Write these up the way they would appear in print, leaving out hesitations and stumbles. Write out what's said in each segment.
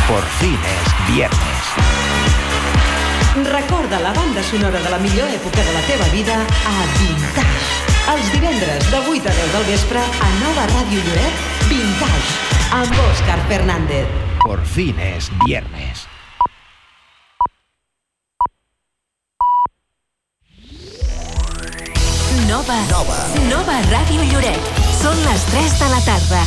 Por fin es viernes. Recorda la banda sonora de la millor època de la teva vida a Vintage. Els divendres de 8 a 10 del vespre a Nova Ràdio Lloret, Vintage, amb Òscar Fernández. Por fin es viernes. Nova Ràdio Lloret. Són les 3 de la tarda.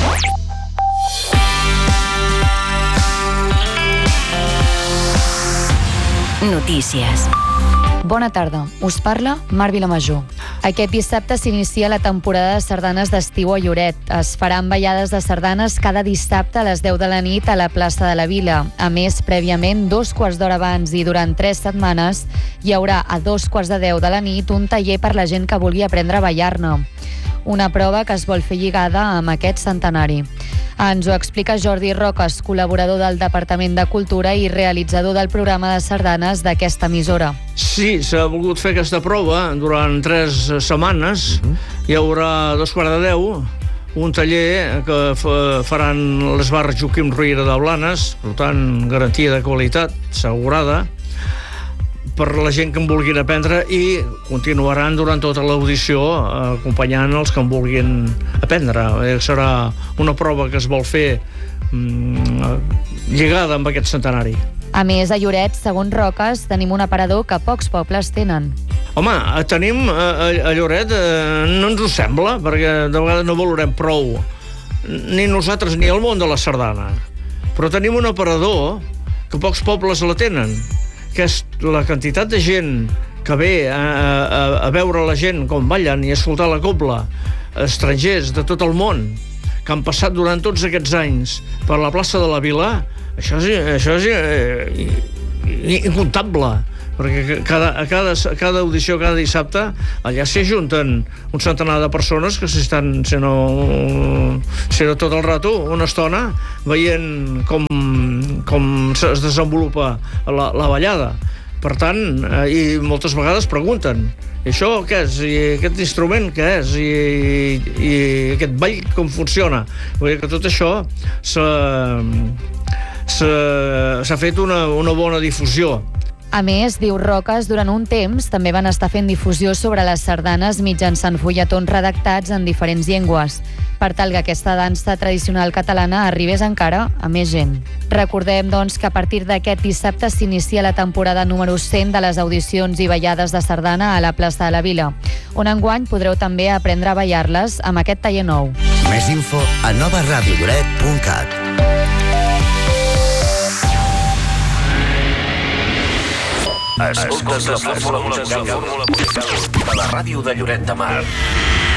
Notícies. Bona tarda, us parla Mar Vilamajor. Aquest dissabte s'inicia la temporada de sardanes d'estiu a Lloret. Es faran ballades de sardanes cada dissabte a les 10 de la nit a la plaça de la Vila. A més, prèviament, 2/4 d'hora abans i durant 3 setmanes, hi haurà a 2:10 de la nit un taller per la gent que vulgui aprendre a ballar-ne. Una prova que es vol fer lligada amb aquest centenari. Ens ho explica Jordi Roques, col·laborador del Departament de Cultura i realitzador del programa de sardanes d'aquesta emissora. Sí, s'ha volgut fer aquesta prova durant 3 setmanes. Hi haurà a 2:10 un taller que faran les barres Joaquim Riera de Blanes, per tant, garantia de qualitat assegurada per la gent que en vulguin aprendre, i continuaran durant tota l'audició acompanyant els que en vulguin aprendre. Serà una prova que es vol fer lligada amb aquest centenari. A més, a Lloret, segons Roques, tenim un aparador que pocs pobles tenen. Home, tenim a Lloret, no ens ho sembla, perquè de vegades no valorem prou, ni nosaltres ni el món de la sardana, però tenim un aparador que pocs pobles la tenen, que és la quantitat de gent que ve a veure la gent com ballen i escoltar la cobla, estrangers de tot el món, que han passat durant tots aquests anys per la plaça de la Vila. Això és incomptable, perquè cada audició, cada dissabte, allà s'hi ajunten un centenar de persones que s'estan, si no tot el rato, una estona, veient com es desenvolupa la ballada. Per tant, i moltes vegades pregunten: i això què és? I aquest instrument què és? I aquest ball com funciona? Vull dir que tot això s'ha fet una bona difusió. A més, diu Roques, durant un temps també van estar fent difusió sobre les sardanes mitjançant fulletons redactats en diferents llengües, per tal que aquesta dansa tradicional catalana arribés encara a més gent. Recordem, doncs, que a partir d'aquest dissabte s'inicia la temporada número 100 de les audicions i ballades de sardana a la plaça de la Vila, on enguany podreu també aprendre a ballar-les amb aquest taller nou. Més info a novaradiolloret.cat. Escoltes la fórmula musical de la ràdio de Lloret de Mar.